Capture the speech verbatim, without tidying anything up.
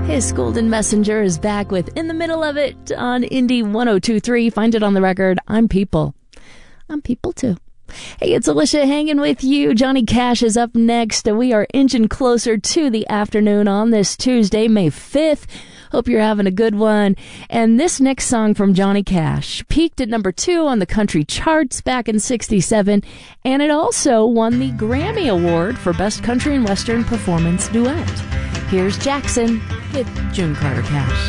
His Golden Messenger is back with In the Middle of It on Indie one oh two point three. Find it on the record. I'm People. I'm People too. Hey, it's Alicia hanging with you. Johnny Cash is up next. We are inching closer to the afternoon on this Tuesday, May fifth. Hope you're having a good one. And this next song from Johnny Cash peaked at number two on the country charts back in sixty-seven, and it also won the Grammy Award for Best Country and Western Performance Duet. Here's Jackson with June Carter Cash.